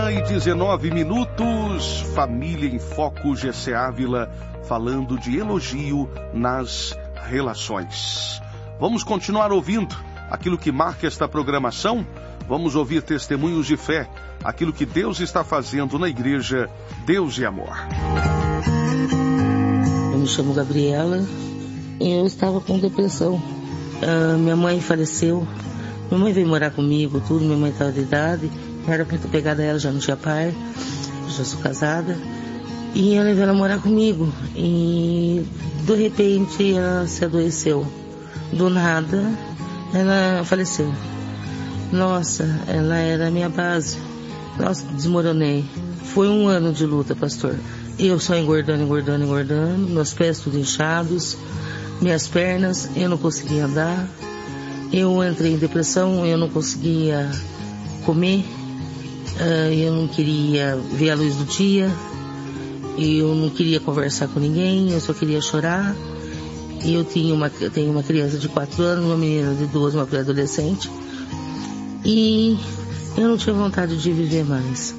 E 19 minutos, Família em Foco, GC Ávila, falando de elogio nas relações. Vamos continuar ouvindo aquilo que marca esta programação. Vamos ouvir testemunhos de fé, aquilo que Deus está fazendo na igreja Deus e Amor. Eu me chamo Gabriela e eu estava com depressão. Minha mãe faleceu, minha mãe veio morar comigo, tudo, minha mãe estava de idade. Eu era muito apegada a ela, já não tinha pai, já sou casada. E eu levei ela a morar comigo. E de repente ela se adoeceu. Do nada, ela faleceu. Nossa, ela era a minha base. Nossa, desmoronei. Foi um ano de luta, pastor. Eu só engordando, meus pés tudo inchados, minhas pernas, eu não conseguia andar. Eu entrei em depressão, eu não conseguia comer. Eu não queria ver a luz do dia, eu não queria conversar com ninguém, eu só queria chorar. Eu tenho uma criança de 4 anos, uma menina de 12, uma pré-adolescente, e eu não tinha vontade de viver mais.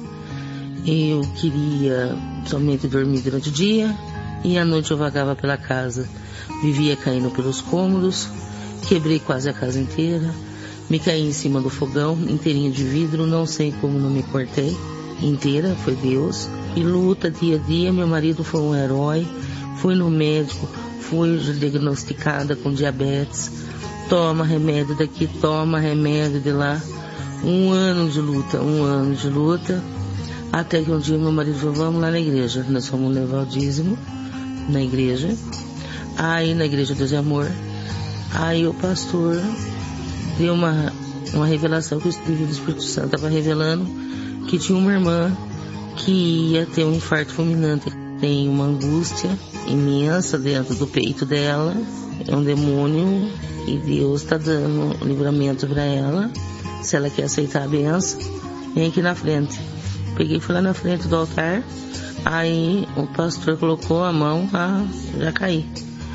Eu queria somente dormir durante o dia, e à noite eu vagava pela casa, vivia caindo pelos cômodos, quebrei quase a casa inteira. Me caí em cima do fogão, inteirinho de vidro, não sei como não me cortei inteira, foi Deus. E luta dia a dia, meu marido foi um herói, fui no médico, fui diagnosticada com diabetes, toma remédio daqui, toma remédio de lá. Um ano de luta, até que um dia meu marido falou, vamos lá na igreja, nós fomos levar o dízimo na igreja, aí na igreja Deus e Amor, aí o pastor deu uma revelação que o Espírito Santo estava revelando que tinha uma irmã que ia ter um infarto fulminante. Tem uma angústia imensa dentro do peito dela, é um demônio e Deus está dando um livramento para ela. Se ela quer aceitar a benção, vem aqui na frente. Peguei e fui lá na frente do altar, aí o pastor colocou a mão, já caí.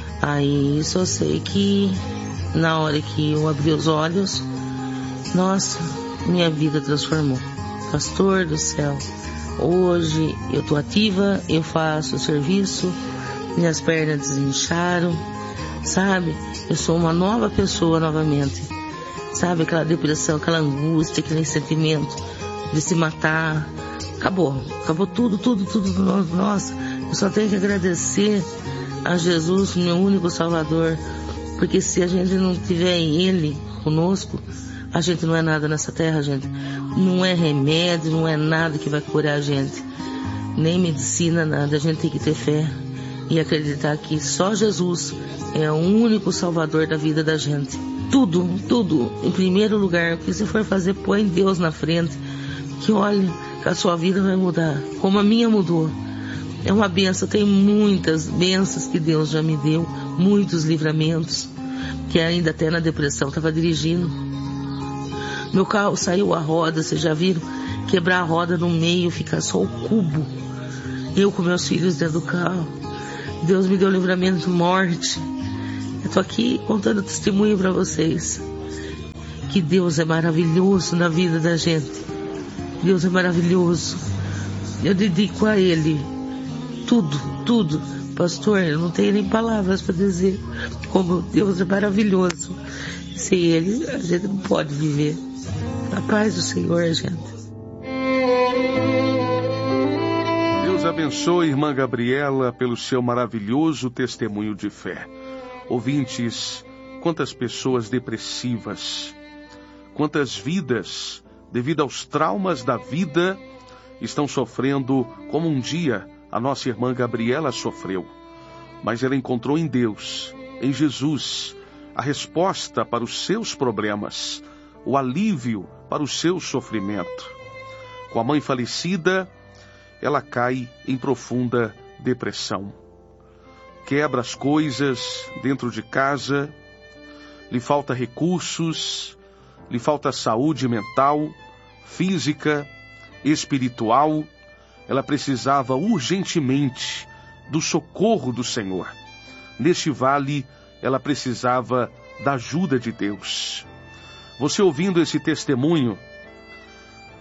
Aí só sei que na hora que eu abri os olhos, nossa, minha vida transformou. Pastor do céu, hoje eu tô ativa, eu faço o serviço, minhas pernas desincharam, sabe? Eu sou uma nova pessoa novamente. Sabe, aquela depressão, aquela angústia, aquele sentimento de se matar, acabou tudo. Nossa, eu só tenho que agradecer a Jesus, meu único Salvador. Porque se a gente não tiver Ele conosco, a gente não é nada nessa terra, gente. Não é remédio, não é nada que vai curar a gente. Nem medicina, nada. A gente tem que ter fé e acreditar que só Jesus é o único salvador da vida da gente. Tudo, em primeiro lugar, o que você for fazer, põe Deus na frente. Que olha, que a sua vida vai mudar, como a minha mudou. É uma benção, tem muitas bênçãos que Deus já me deu, muitos livramentos, que ainda até na depressão estava dirigindo. Meu carro saiu a roda, vocês já viram? Quebrar a roda no meio, ficar só o cubo. Eu com meus filhos dentro do carro. Deus me deu livramento de morte. Eu tô aqui contando testemunho para vocês. Que Deus é maravilhoso na vida da gente. Deus é maravilhoso. Eu dedico a Ele tudo. Pastor, eu não tenho nem palavras para dizer como Deus é maravilhoso. Sem Ele, a gente não pode viver. A paz do Senhor, gente. Deus abençoe, irmã Gabriela, pelo seu maravilhoso testemunho de fé. Ouvintes, quantas pessoas depressivas, quantas vidas, devido aos traumas da vida, estão sofrendo como um dia a nossa irmã Gabriela sofreu. Mas ela encontrou em Deus, em Jesus, a resposta para os seus problemas, o alívio para o seu sofrimento. Com a mãe falecida, ela cai em profunda depressão. Quebra as coisas dentro de casa, lhe falta recursos, lhe falta saúde mental, física, espiritual. Ela precisava urgentemente do socorro do Senhor. Neste vale, ela precisava da ajuda de Deus. Você ouvindo esse testemunho,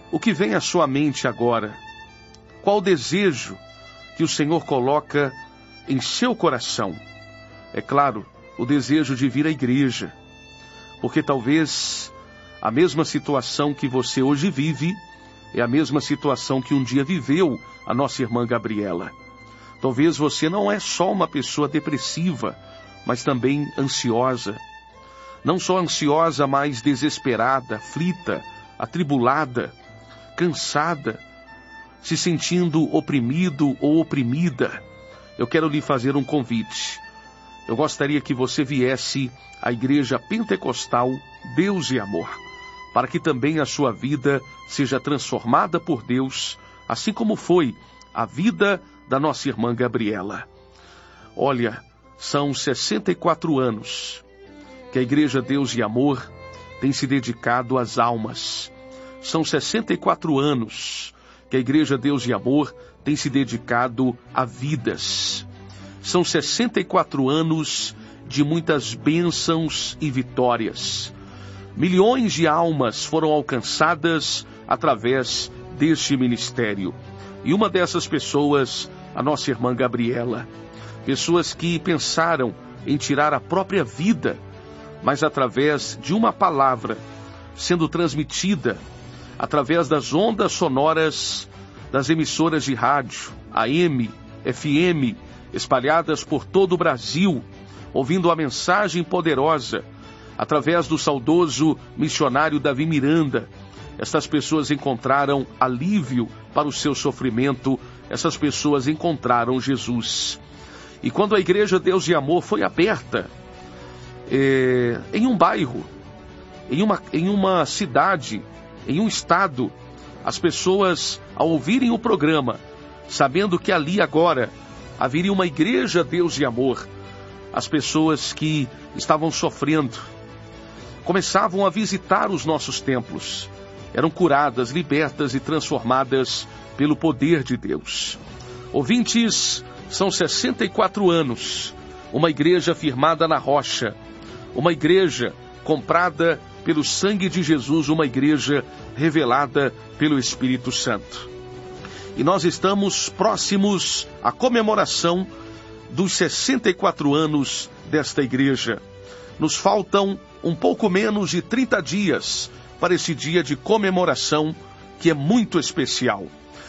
O que vem à sua mente agora? Qual o desejo que o Senhor coloca em seu coração? É claro, o desejo de vir à igreja, porque talvez a mesma situação que você hoje vive é a mesma situação que um dia viveu a nossa irmã Gabriela. Talvez você não é só uma pessoa depressiva, mas também ansiosa. Não só ansiosa, mas desesperada, aflita, atribulada, cansada, se sentindo oprimido ou oprimida. Eu quero lhe fazer um convite. Eu gostaria que você viesse à Igreja Pentecostal Deus e Amor, para que também a sua vida seja transformada por Deus, assim como foi a vida da nossa irmã Gabriela. Olha, são 64 anos que a Igreja Deus e Amor tem se dedicado às almas. São 64 anos que a Igreja Deus e Amor tem se dedicado a vidas. São 64 anos de muitas bênçãos e vitórias. Milhões de almas foram alcançadas através deste ministério. E uma dessas pessoas, a nossa irmã Gabriela. Pessoas que pensaram em tirar a própria vida, mas através de uma palavra sendo transmitida através das ondas sonoras das emissoras de rádio, AM, FM, espalhadas por todo o Brasil, ouvindo a mensagem poderosa através do saudoso missionário Davi Miranda. Estas pessoas encontraram alívio para o seu sofrimento, essas pessoas encontraram Jesus. E quando a Igreja Deus e Amor foi aberta em um bairro, em uma cidade, em um estado, as pessoas, ao ouvirem o programa, sabendo que ali agora haveria uma Igreja Deus e Amor, as pessoas que estavam sofrendo começavam a visitar os nossos templos. Eram curadas, libertas e transformadas pelo poder de Deus. Ouvintes, são 64 anos, uma igreja firmada na rocha, uma igreja comprada pelo sangue de Jesus, uma igreja revelada pelo Espírito Santo. E nós estamos próximos à comemoração dos 64 anos desta igreja. Nos faltam um pouco menos de 30 dias para esse dia de comemoração, que é muito especial.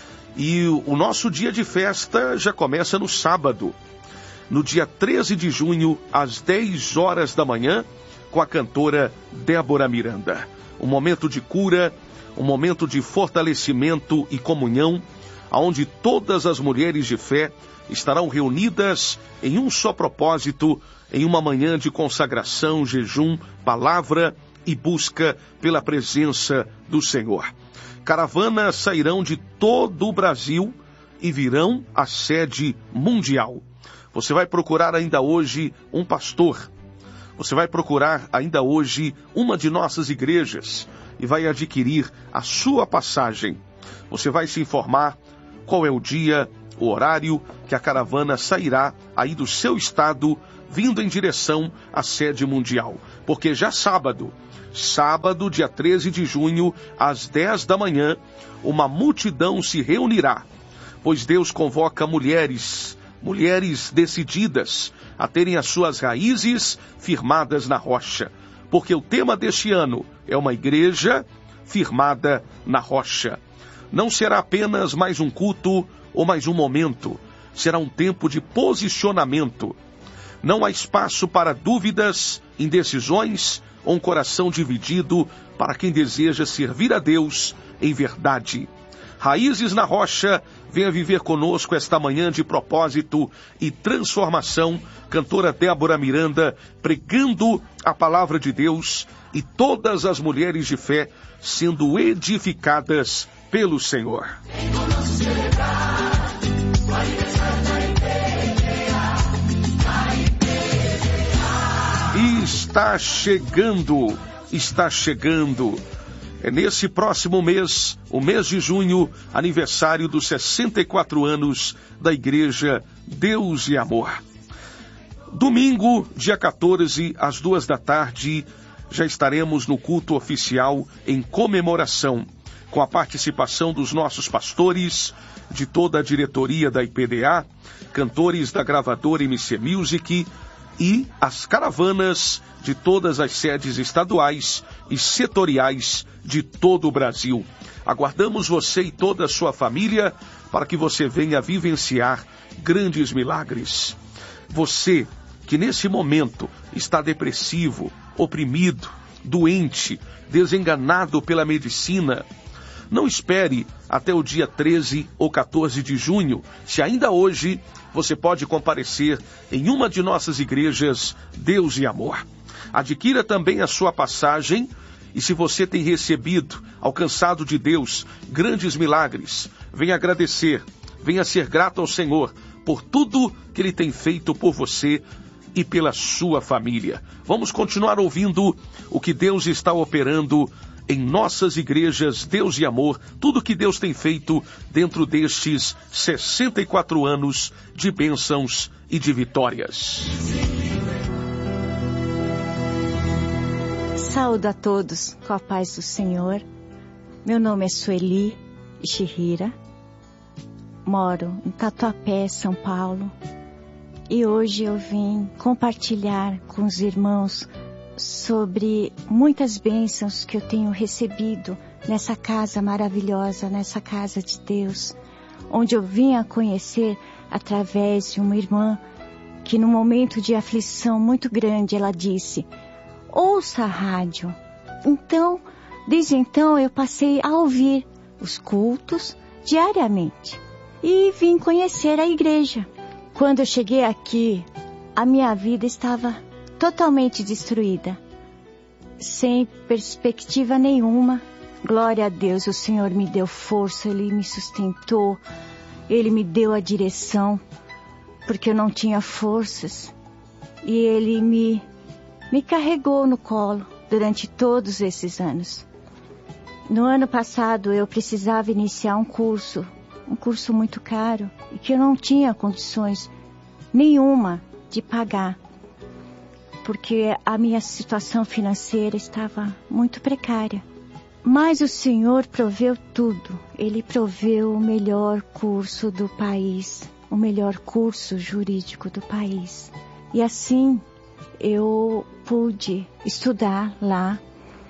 E o nosso dia de festa já começa no sábado, no dia 13 de junho, às 10 horas da manhã, com a cantora Débora Miranda. Um momento de cura, um momento de fortalecimento e comunhão, onde todas as mulheres de fé estarão reunidas em um só propósito, em uma manhã de consagração, jejum, palavra e busca pela presença do Senhor. Caravanas sairão de todo o Brasil e virão à sede mundial. Você vai procurar ainda hoje um pastor. Você vai procurar ainda hoje uma de nossas igrejas e vai adquirir a sua passagem. Você vai se informar qual é o dia, o horário que a caravana sairá aí do seu estado, vindo em direção à sede mundial. Porque já sábado, dia 13 de junho, às 10 da manhã, uma multidão se reunirá, pois Deus convoca mulheres decididas a terem as suas raízes firmadas na rocha, porque o tema deste ano é uma igreja firmada na rocha. Não será apenas mais um culto ou mais um momento, será um tempo de posicionamento. Não há espaço para dúvidas, indecisões ou um coração dividido para quem deseja servir a Deus em verdade. Raízes na rocha, venha viver conosco esta manhã de propósito e transformação. Cantora Débora Miranda pregando a palavra de Deus e todas as mulheres de fé sendo edificadas pelo Senhor. E está chegando. É nesse próximo mês, o mês de junho, aniversário dos 64 anos da Igreja Deus e Amor. Domingo, dia 14, às 2 da tarde, já estaremos no culto oficial em comemoração. com a participação dos nossos pastores, de toda a diretoria da IPDA, cantores da gravadora MC Music e as caravanas de todas as sedes estaduais e setoriais de todo o Brasil. Aguardamos você e toda a sua família para que você venha vivenciar grandes milagres. Você que nesse momento está depressivo, oprimido, doente, desenganado pela medicina, não espere até o dia 13 ou 14 de junho, se ainda hoje você pode comparecer em uma de nossas igrejas Deus e Amor. Adquira também a sua passagem e se você tem recebido, alcançado de Deus, grandes milagres, venha agradecer, venha ser grato ao Senhor por tudo que Ele tem feito por você e pela sua família. Vamos continuar ouvindo o que Deus está operando em nossas igrejas Deus e Amor, tudo que Deus tem feito dentro destes 64 anos de bênçãos e de vitórias. Saúdo a todos com a paz do Senhor. Meu nome é Sueli Ishihira, moro em Tatuapé, São Paulo, e hoje eu vim compartilhar com os irmãos sobre muitas bênçãos que eu tenho recebido nessa casa maravilhosa, nessa casa de Deus, onde eu vim a conhecer através de uma irmã que num momento de aflição muito grande ela disse: ouça a rádio. Então, desde então eu passei a ouvir os cultos diariamente e vim conhecer a igreja. Quando eu cheguei aqui, a minha vida estava totalmente destruída, sem perspectiva nenhuma. Glória a Deus, o Senhor me deu força, Ele me sustentou, Ele me deu a direção, porque eu não tinha forças, e Ele me carregou no colo durante todos esses anos. No ano passado eu precisava iniciar um curso muito caro, e que eu não tinha condições nenhuma de pagar, porque a minha situação financeira estava muito precária. Mas o Senhor proveu tudo. Ele proveu o melhor curso do país, o melhor curso jurídico do país. E assim eu pude estudar lá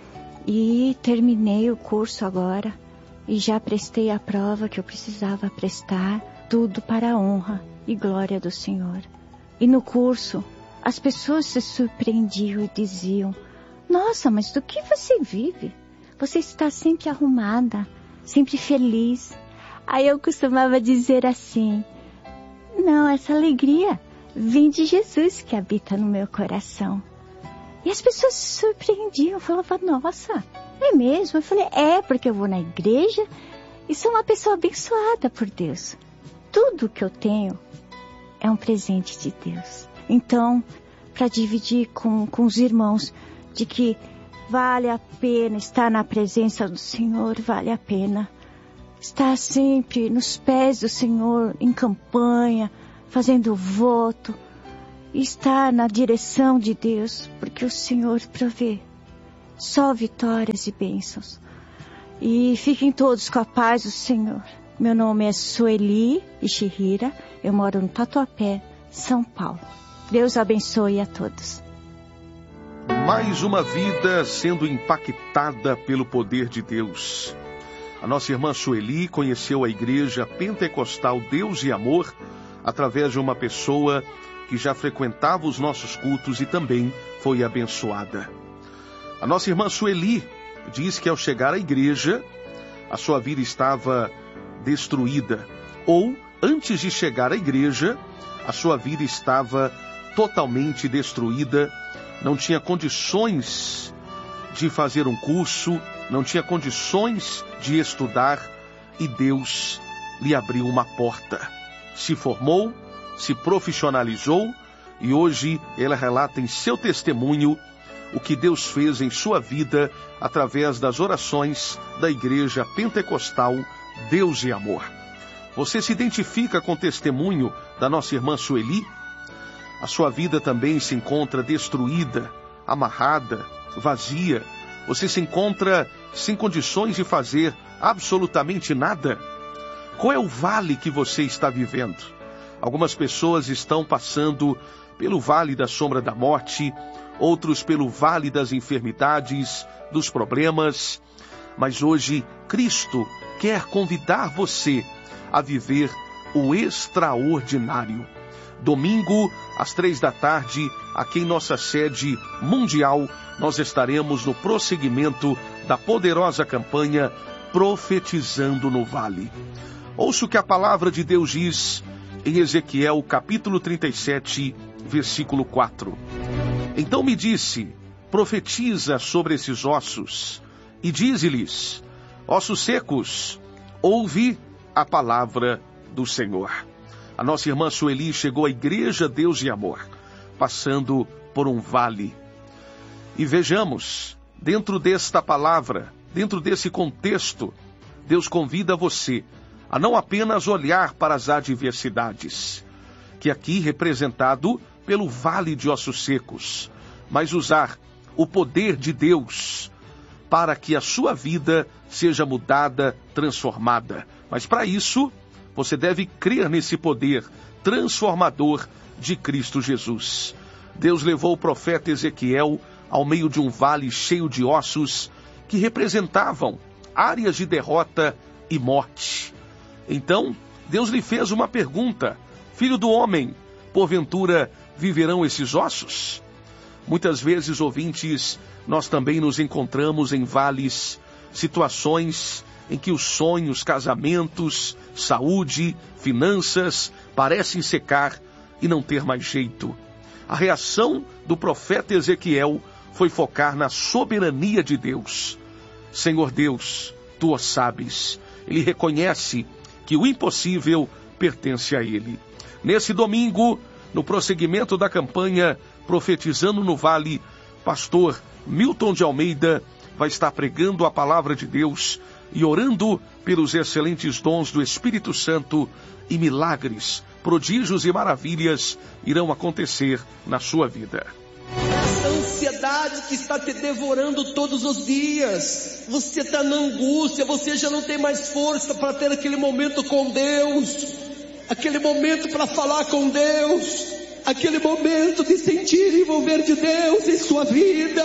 e terminei o curso agora e já prestei a prova que eu precisava prestar, tudo para a honra e glória do Senhor. E no curso as pessoas se surpreendiam e diziam: nossa, mas do que você vive? Você está sempre arrumada, sempre feliz. Aí eu costumava dizer assim: não, essa alegria vem de Jesus que habita no meu coração. E as pessoas se surpreendiam, falavam: nossa, é mesmo? Eu falei: é, porque eu vou na igreja e sou uma pessoa abençoada por Deus. Tudo que eu tenho é um presente de Deus. Então, para dividir com os irmãos de que vale a pena estar na presença do Senhor, vale a pena estar sempre nos pés do Senhor, em campanha, fazendo voto, estar na direção de Deus, porque o Senhor provê só vitórias e bênçãos. E fiquem todos com a paz do Senhor. Meu nome é Sueli Ishihira, eu moro no Tatuapé, São Paulo. Deus abençoe a todos. Mais uma vida sendo impactada pelo poder de Deus. A nossa irmã Sueli conheceu a igreja pentecostal Deus e Amor através de uma pessoa que já frequentava os nossos cultos e também foi abençoada. A nossa irmã Sueli diz que ao chegar à igreja, a sua vida estava destruída. Ou, antes de chegar à igreja, a sua vida estava totalmente destruída. Não tinha condições de fazer um curso, não tinha condições de estudar, e Deus lhe abriu uma porta. Se formou, se profissionalizou, e hoje ela relata em seu testemunho o que Deus fez em sua vida através das orações da Igreja Pentecostal Deus e Amor. Você se identifica com o testemunho da nossa irmã Sueli? A sua vida também se encontra destruída, amarrada, vazia. Você se encontra sem condições de fazer absolutamente nada? Qual é o vale que você está vivendo? Algumas pessoas estão passando pelo vale da sombra da morte, outros pelo vale das enfermidades, dos problemas. Mas hoje, Cristo quer convidar você a viver o extraordinário. Domingo, às 15h, aqui em nossa sede mundial, nós estaremos no prosseguimento da poderosa campanha Profetizando no Vale. Ouça o que a palavra de Deus diz em Ezequiel, capítulo 37, versículo 4. Então me disse, profetiza sobre esses ossos, e dize-lhes, ossos secos, ouve a palavra do Senhor. A nossa irmã Sueli chegou à Igreja Deus e Amor, passando por um vale. E vejamos, dentro desta palavra, dentro desse contexto, Deus convida você a não apenas olhar para as adversidades, que aqui representado pelo vale de ossos secos, mas usar o poder de Deus para que a sua vida seja mudada, transformada. Mas para isso, você deve crer nesse poder transformador de Cristo Jesus. Deus levou o profeta Ezequiel ao meio de um vale cheio de ossos que representavam áreas de derrota e morte. Então, Deus lhe fez uma pergunta: filho do homem, porventura viverão esses ossos? Muitas vezes, ouvintes, nós também nos encontramos em vales, situações em que os sonhos, casamentos, saúde, finanças parecem secar e não ter mais jeito. A reação do profeta Ezequiel foi focar na soberania de Deus. Senhor Deus, tu o sabes. Ele reconhece que o impossível pertence a ele. Nesse domingo, no prosseguimento da campanha Profetizando no Vale, pastor Milton de Almeida vai estar pregando a palavra de Deus e orando pelos excelentes dons do Espírito Santo, e milagres, prodígios e maravilhas irão acontecer na sua vida. Essa ansiedade que está te devorando todos os dias, você está na angústia, você já não tem mais força para ter aquele momento com Deus, aquele momento para falar com Deus, aquele momento de sentir e envolver de Deus em sua vida,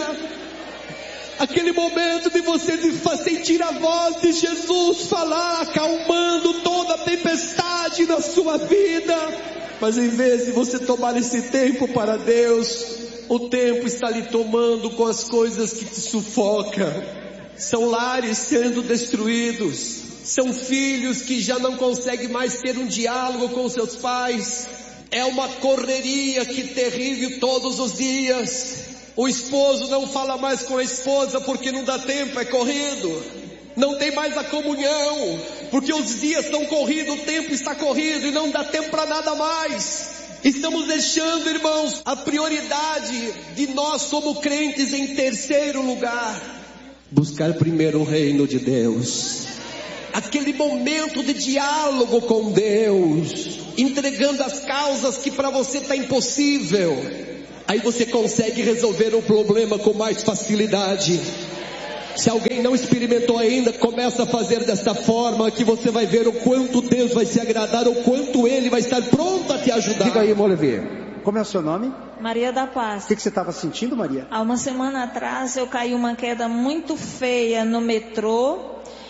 aquele momento de você sentir a voz de Jesus falar, acalmando toda a tempestade na sua vida. Mas em vez de você tomar esse tempo para Deus, o tempo está lhe tomando com as coisas que te sufocam. São lares sendo destruídos, são filhos que já não conseguem mais ter um diálogo com seus pais. É uma correria que terrível todos os dias. O esposo não fala mais com a esposa porque não dá tempo, é corrido. Não tem mais a comunhão, porque os dias estão corridos, o tempo está corrido e não dá tempo para nada mais. Estamos deixando, irmãos, a prioridade de nós como crentes em terceiro lugar. Buscar primeiro o reino de Deus. Aquele momento de diálogo com Deus, entregando as causas que para você está impossível. Aí você consegue resolver o problema com mais facilidade. Se alguém não experimentou ainda, começa a fazer desta forma, que você vai ver o quanto Deus vai se agradar, o quanto Ele vai estar pronto a te ajudar. Diga aí, Molevier, como é o seu nome? Maria da Paz. O que você estava sentindo, Maria? Há uma semana atrás eu caí uma queda muito feia no metrô.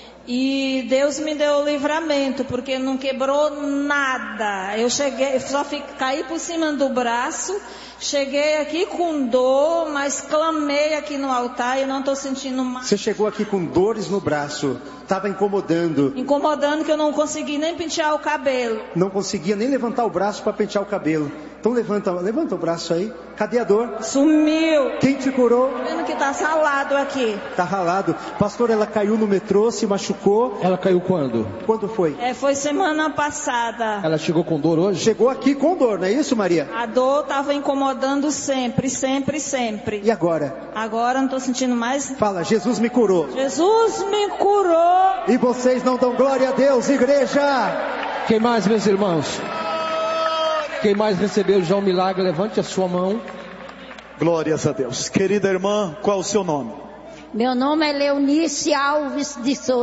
E Deus me deu o livramento, porque não quebrou nada. Eu cheguei, caí por cima do braço, cheguei aqui com dor, mas clamei aqui no altar e não estou sentindo mais. Você chegou aqui com dores no braço, estava incomodando. Incomodando que eu não consegui nem pentear o cabelo. Não conseguia nem levantar o braço para pentear o cabelo. Então levanta o braço aí. Cadê a dor? Sumiu. Quem te curou? Tô vendo que tá ralado aqui. Tá ralado. Pastor, ela caiu no metrô, se machucou. Ela caiu quando? Quando foi? Foi semana passada. Ela chegou com dor hoje? Chegou aqui com dor, não é isso, Maria? A dor tava incomodando sempre, sempre, sempre. E agora? Agora não tô sentindo mais. Fala, Jesus me curou. Jesus me curou. E vocês não dão glória a Deus, igreja? Quem mais, meus irmãos? Quem mais recebeu já um milagre, levante a sua mão. Glórias a Deus. Querida irmã, qual é o seu nome? Meu nome é Leonice Alves de Souza.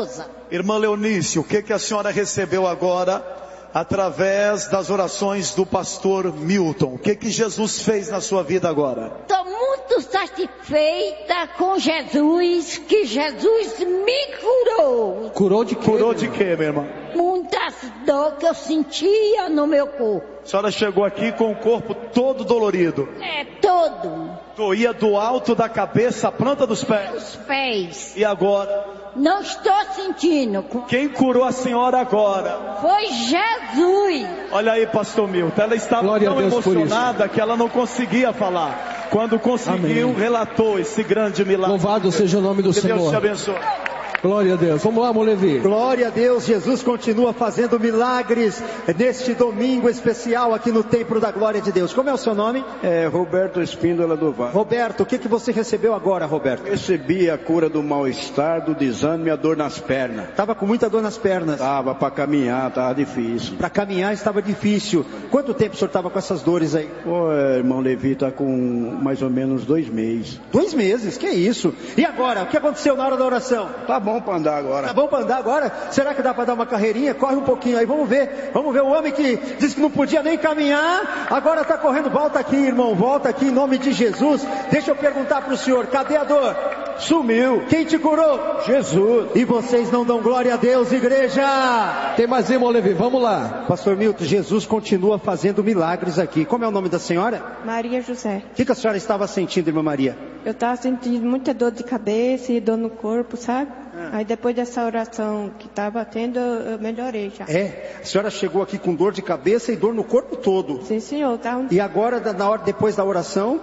Irmã Leonice, o que a senhora recebeu agora através das orações do pastor Milton? O que Jesus fez na sua vida agora? Estou muito satisfeita com Jesus, que Jesus me curou. Curou de quê? Curou de quê, minha irmã? Muitas dores que eu sentia no meu corpo. A senhora chegou aqui com o corpo todo dolorido. É, todo. Doía do alto da cabeça à planta dos pés. Os pés. E agora? Não estou sentindo. Quem curou a senhora agora? Foi Jesus. Olha aí, pastor Milton, ela estava tão emocionada que ela não conseguia falar. Quando conseguiu, relatou esse grande milagre. Louvado seja o nome do Senhor. Deus te abençoe. Glória a Deus. Vamos lá, irmão Levi. Glória a Deus. Jesus continua fazendo milagres neste domingo especial aqui no Templo da Glória de Deus. Como é o seu nome? Roberto Espíndola do Vale. Roberto, o que você recebeu agora, Roberto? Recebi a cura do mal-estar, do desânimo e a dor nas pernas. Estava com muita dor nas pernas? Estava, para caminhar, estava difícil. Para caminhar estava difícil. Quanto tempo o senhor estava com essas dores aí? Irmão Levi, está com mais ou menos 2 meses. 2 meses? Que isso? E agora? O que aconteceu na hora da oração? Tá bom para andar agora. Tá bom para andar agora? Será que dá para dar uma carreirinha? Corre um pouquinho aí, vamos ver. Vamos ver o homem que disse que não podia nem caminhar, agora está correndo. Volta aqui, irmão, volta aqui em nome de Jesus. Deixa eu perguntar para o senhor, cadê a dor? Sumiu. Quem te curou? Jesus. E vocês não dão glória a Deus, igreja? Tem mais, irmão Levi, vamos lá. Pastor Milton, Jesus continua fazendo milagres aqui. Como é o nome da senhora? Maria José. O que a senhora estava sentindo, irmã Maria? Eu estava sentindo muita dor de cabeça e dor no corpo, sabe? Aí depois dessa oração que estava tendo, eu melhorei já. A senhora chegou aqui com dor de cabeça e dor no corpo todo. Sim, senhor. E agora, depois da oração,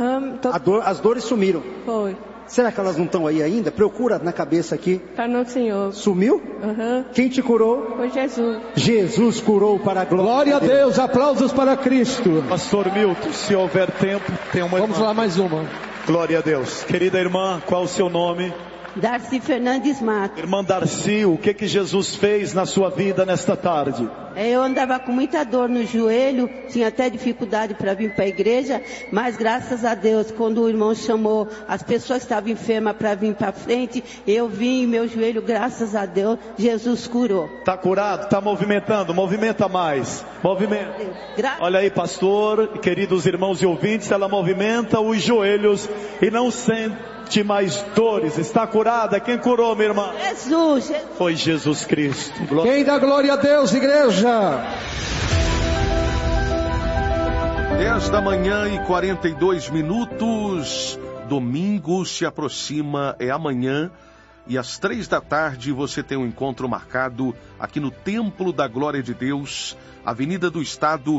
as dores sumiram. Foi. Será que elas não estão aí ainda? Procura na cabeça aqui. Tá não, senhor. Sumiu? Quem te curou? Foi Jesus. Jesus curou para a glória a Deus. Aplausos para Cristo. Pastor Milton, se houver tempo, tem uma Vamos lá, mais uma. Glória a Deus. Querida irmã, qual o seu nome? Darcy Fernandes Mato. Irmã Darcy, o que Jesus fez na sua vida nesta tarde? Eu andava com muita dor no joelho, tinha até dificuldade para vir para a igreja, mas graças a Deus, quando o irmão chamou as pessoas que estavam enfermas para vir para frente, eu vim e meu joelho, graças a Deus, Jesus curou. Está curado? Está movimentando? Movimenta mais. Movimenta. Olha aí, pastor, queridos irmãos e ouvintes, ela movimenta os joelhos e não sente mais dores. Está curada? Quem curou, minha irmã? Jesus. Foi Jesus Cristo. Quem dá glória a Deus, igreja? 10h42. Domingo se aproxima, é amanhã. E às 15h você tem um encontro marcado aqui no Templo da Glória de Deus, Avenida do Estado,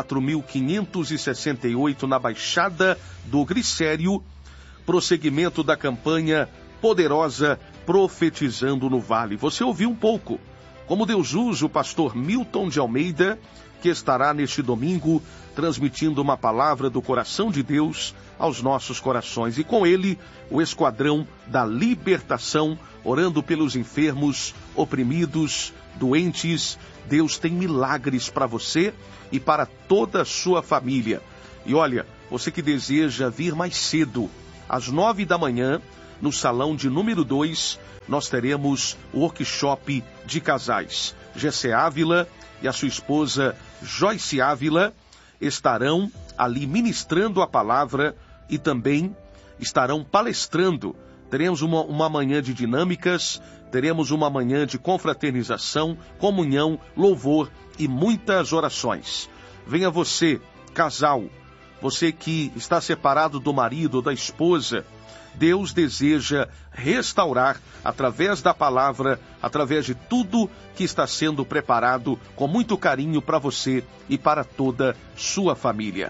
4568, na Baixada do Glicério. Prosseguimento da campanha poderosa Profetizando no Vale. Você ouviu um pouco como Deus usa o pastor Milton de Almeida, que estará neste domingo transmitindo uma palavra do coração de Deus aos nossos corações. E com ele, o Esquadrão da Libertação, orando pelos enfermos, oprimidos, doentes. Deus tem milagres para você e para toda a sua família. E olha, você que deseja vir mais cedo, às 9h, no salão de número 2, nós teremos o workshop de casais. Gessé Ávila e a sua esposa Joyce Ávila estarão ali ministrando a palavra e também estarão palestrando. Teremos uma manhã de dinâmicas, teremos uma manhã de confraternização, comunhão, louvor e muitas orações. Venha você, casal, você que está separado do marido ou da esposa. Deus deseja restaurar através da palavra, através de tudo que está sendo preparado com muito carinho para você e para toda sua família.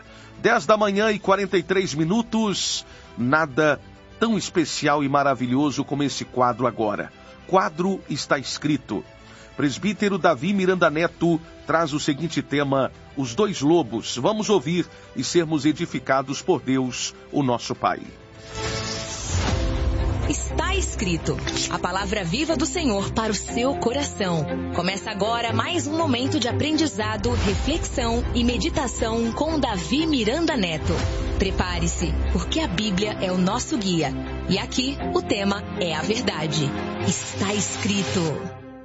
10h43. Nada tão especial e maravilhoso como esse quadro agora. Quadro está escrito. Presbítero Davi Miranda Neto traz o seguinte tema: os dois lobos. Vamos ouvir e sermos edificados por Deus, o nosso Pai. Está escrito, a palavra viva do Senhor para o seu coração. Começa agora mais um momento de aprendizado, reflexão e meditação com Davi Miranda Neto. Prepare-se, porque a Bíblia é o nosso guia. E aqui o tema é a verdade. Está escrito.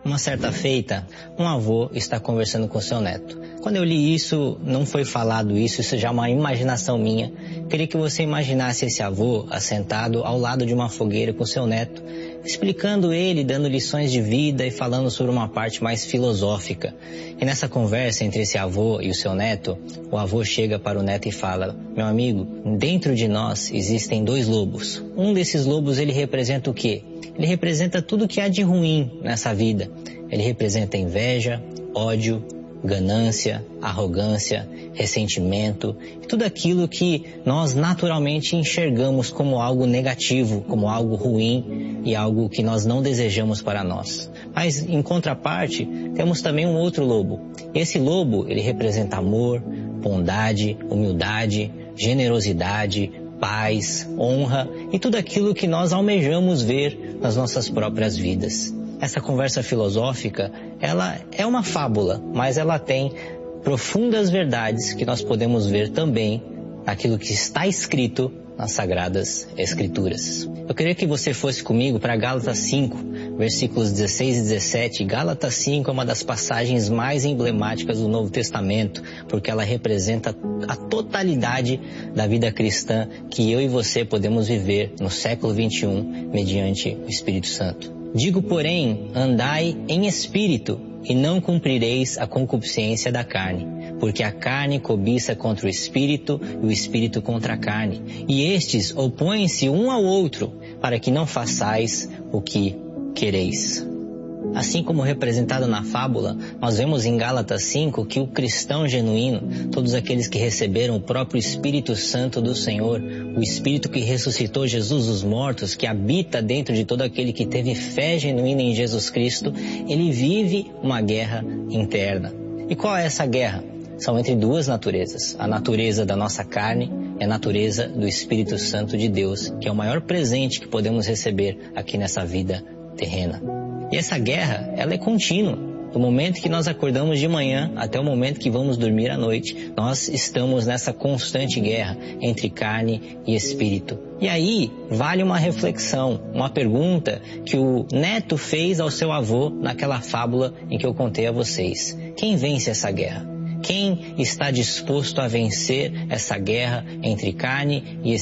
Uma certa feita, um avô está conversando com seu neto. Quando eu li isso, não foi falado isso já é uma imaginação minha. Queria que você imaginasse esse avô assentado ao lado de uma fogueira com seu neto, explicando ele, dando lições de vida e falando sobre uma parte mais filosófica. E nessa conversa entre esse avô e o seu neto, o avô chega para o neto e fala: meu amigo, dentro de nós existem 2 lobos. Um desses lobos, ele representa o quê? Ele representa tudo que há de ruim nessa vida. Ele representa inveja, ódio, ganância, arrogância, ressentimento, tudo aquilo que nós naturalmente enxergamos como algo negativo, como algo ruim e algo que nós não desejamos para nós. Mas em contraparte, temos também um outro lobo. Esse lobo, ele representa amor, bondade, humildade, generosidade, paz, honra e tudo aquilo que nós almejamos ver nas nossas próprias vidas. Essa conversa filosófica, ela é uma fábula, mas ela tem profundas verdades que nós podemos ver também naquilo que está escrito nas Sagradas Escrituras. Eu queria que você fosse comigo para Gálatas 5, versículos 16 e 17. Gálatas 5 é uma das passagens mais emblemáticas do Novo Testamento, porque ela representa a totalidade da vida cristã que eu e você podemos viver no século 21, mediante o Espírito Santo. Digo, porém, andai em espírito, e não cumprireis a concupiscência da carne, porque a carne cobiça contra o espírito, e o espírito contra a carne. E estes opõem-se um ao outro, para que não façais o que quereis. Assim como representado na fábula, nós vemos em Gálatas 5 que o cristão genuíno, todos aqueles que receberam o próprio Espírito Santo do Senhor, o Espírito que ressuscitou Jesus dos mortos, que habita dentro de todo aquele que teve fé genuína em Jesus Cristo, ele vive uma guerra interna. E qual é essa guerra? São entre 2 naturezas, a natureza da nossa carne e a natureza do Espírito Santo de Deus, que é o maior presente que podemos receber aqui nessa vida terrena. E essa guerra, ela é contínua. Do momento que nós acordamos de manhã até o momento que vamos dormir à noite, nós estamos nessa constante guerra entre carne e espírito. E aí, vale uma reflexão, uma pergunta que o neto fez ao seu avô naquela fábula em que eu contei a vocês. Quem vence essa guerra? Quem está disposto a vencer essa guerra entre carne e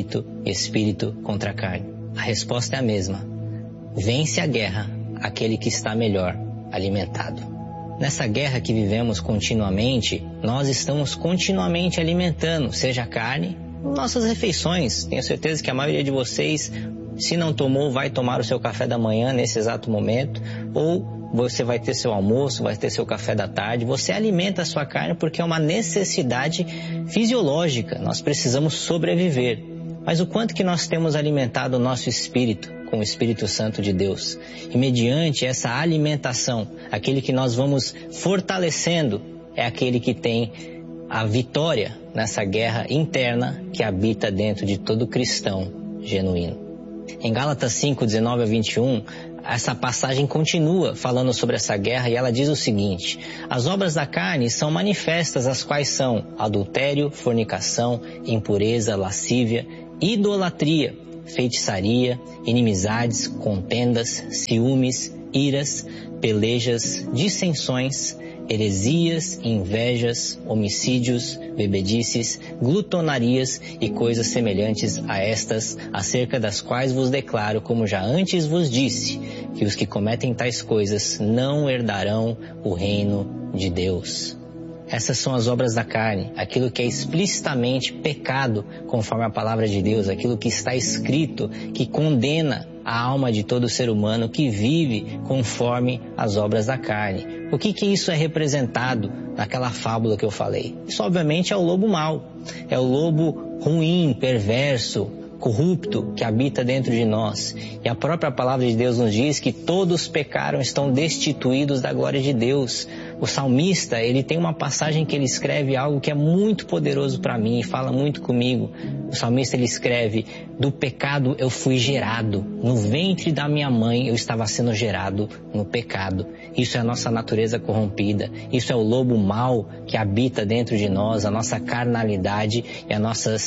espírito contra carne? A resposta é a mesma. Vence a guerra aquele que está melhor alimentado. Nessa guerra que vivemos continuamente, nós estamos continuamente alimentando, seja a carne, nossas refeições. Tenho certeza que a maioria de vocês, se não tomou, vai tomar o seu café da manhã nesse exato momento, ou você vai ter seu almoço, vai ter seu café da tarde. Você alimenta a sua carne porque é uma necessidade fisiológica. Nós precisamos sobreviver. Mas o quanto que nós temos alimentado o nosso espírito com o Espírito Santo de Deus? E mediante essa alimentação, aquele que nós vamos fortalecendo é aquele que tem a vitória nessa guerra interna que habita dentro de todo cristão genuíno. Em Gálatas 5, 19 a 21, essa passagem continua falando sobre essa guerra e ela diz o seguinte: as obras da carne são manifestas, as quais são adultério, fornicação, impureza, lascívia, idolatria, feitiçaria, inimizades, contendas, ciúmes, iras, pelejas, dissensões, heresias, invejas, homicídios, bebedices, glutonarias e coisas semelhantes a estas, acerca das quais vos declaro, como já antes vos disse, que os que cometem tais coisas não herdarão o reino de Deus. Essas são as obras da carne, aquilo que é explicitamente pecado, conforme a palavra de Deus, aquilo que está escrito, que condena a alma de todo ser humano que vive conforme as obras da carne. O que isso é representado naquela fábula que eu falei? Isso obviamente é o lobo mau, é o lobo ruim, perverso, corrupto que habita dentro de nós. E a própria palavra de Deus nos diz que todos pecaram, estão destituídos da glória de Deus. O salmista, ele tem uma passagem que ele escreve algo que é muito poderoso para mim e fala muito comigo. O salmista, ele escreve: do pecado eu fui gerado, no ventre da minha mãe eu estava sendo gerado no pecado. Isso é a nossa natureza corrompida, isso é o lobo mau que habita dentro de nós, a nossa carnalidade e as nossas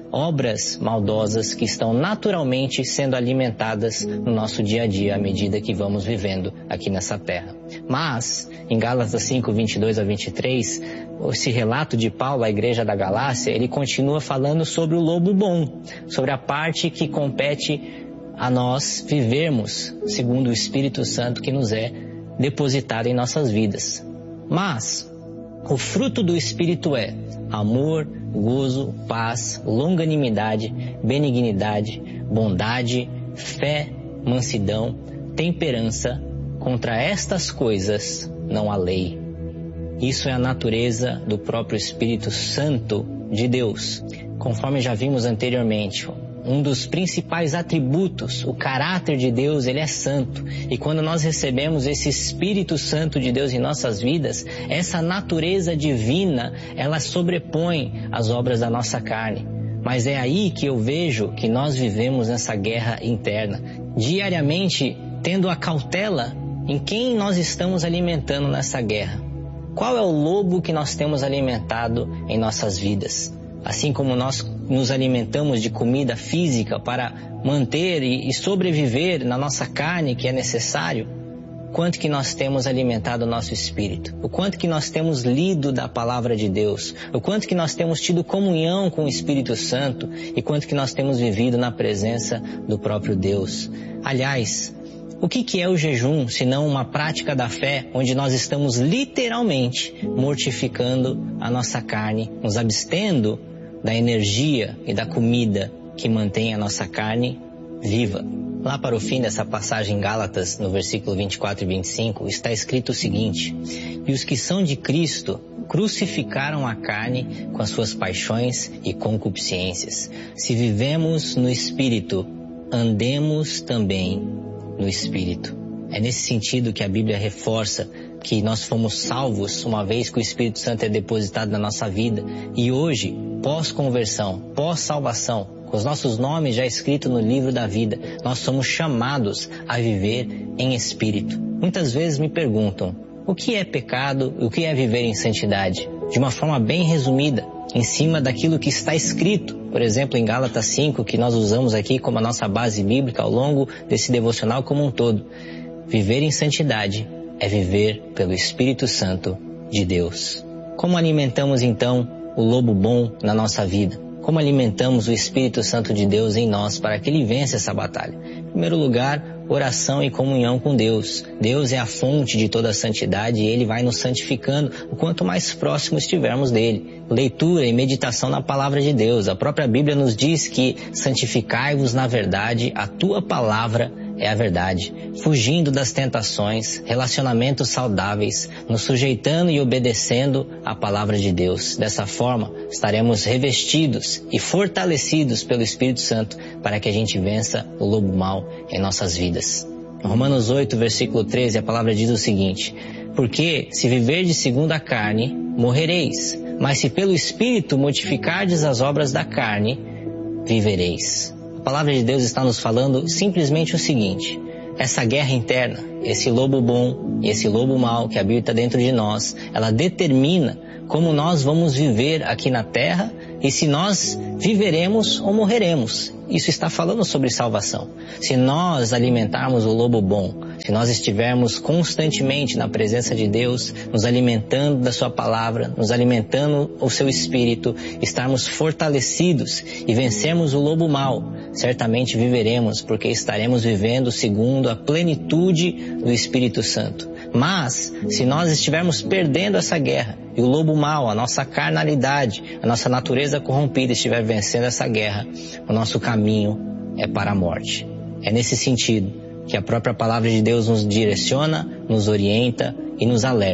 obras maldosas que estão naturalmente sendo alimentadas no nosso dia a dia à medida que vamos vivendo aqui nessa terra. Mas, em Gálatas 5, 22 a 23, esse relato de Paulo à igreja da Galácia, ele continua falando sobre o lobo bom, sobre a parte que compete a nós vivermos segundo o Espírito Santo que nos é depositado em nossas vidas. Mas o fruto do Espírito é amor, gozo, paz, longanimidade, benignidade, bondade, fé, mansidão, temperança. Contra estas coisas não há lei. Isso é a natureza do próprio Espírito Santo de Deus. Conforme já vimos anteriormente, um dos principais atributos, o caráter de Deus, ele é santo. E quando nós recebemos esse Espírito Santo de Deus em nossas vidas, essa natureza divina, ela sobrepõe as obras da nossa carne. Mas é aí que eu vejo que nós vivemos nessa guerra interna, diariamente tendo a cautela em quem nós estamos alimentando nessa guerra. Qual é o lobo que nós temos alimentado em nossas vidas? Assim como nós nos alimentamos de comida física para manter e sobreviver na nossa carne, que é necessário, quanto que nós temos alimentado o nosso espírito, o quanto que nós temos lido da palavra de Deus, o quanto que nós temos tido comunhão com o Espírito Santo e quanto que nós temos vivido na presença do próprio Deus. Aliás, o que é o jejum, senão uma prática da fé, onde nós estamos literalmente mortificando a nossa carne, nos abstendo da energia e da comida que mantém a nossa carne viva. Lá para o fim dessa passagem em Gálatas, no versículo 24 e 25, está escrito o seguinte: e os que são de Cristo crucificaram a carne com as suas paixões e concupiscências. Se vivemos no Espírito, andemos também no Espírito. É nesse sentido que a Bíblia reforça que nós fomos salvos uma vez que o Espírito Santo é depositado na nossa vida. E hoje, pós-conversão, pós-salvação, com os nossos nomes já escritos no livro da vida, nós somos chamados a viver em Espírito. Muitas vezes me perguntam, o que é pecado e o que é viver em santidade? De uma forma bem resumida, em cima daquilo que está escrito. Por exemplo, em Gálatas 5, que nós usamos aqui como a nossa base bíblica ao longo desse devocional como um todo. Viver em santidade é viver pelo Espírito Santo de Deus. Como alimentamos então o lobo bom na nossa vida? Como alimentamos o Espírito Santo de Deus em nós para que ele vença essa batalha? Em primeiro lugar, oração e comunhão com Deus. Deus é a fonte de toda a santidade e ele vai nos santificando o quanto mais próximo estivermos dele. Leitura e meditação na palavra de Deus. A própria Bíblia nos diz que santificai-vos na verdade, a tua palavra é a verdade. Fugindo das tentações, relacionamentos saudáveis, nos sujeitando e obedecendo à palavra de Deus. Dessa forma, estaremos revestidos e fortalecidos pelo Espírito Santo para que a gente vença o lobo mau em nossas vidas. Em Romanos 8, versículo 13, a palavra diz o seguinte: porque se viverdes segundo a carne, morrereis, mas se pelo Espírito mortificardes as obras da carne, vivereis. A palavra de Deus está nos falando simplesmente o seguinte: essa guerra interna, esse lobo bom e esse lobo mau que habita dentro de nós, ela determina como nós vamos viver aqui na terra e se nós viveremos ou morreremos. Isso está falando sobre salvação. Se nós alimentarmos o lobo bom, se nós estivermos constantemente na presença de Deus, nos alimentando da sua palavra, nos alimentando o seu Espírito, estarmos fortalecidos e vencermos o lobo mau, certamente viveremos, porque estaremos vivendo segundo a plenitude do Espírito Santo. Mas, se nós estivermos perdendo essa guerra, e o lobo mau, a nossa carnalidade, a nossa natureza corrompida estiver vencendo essa guerra, o nosso caminho é para a morte. É nesse sentido que a própria palavra de Deus nos direciona, nos orienta e nos alerta.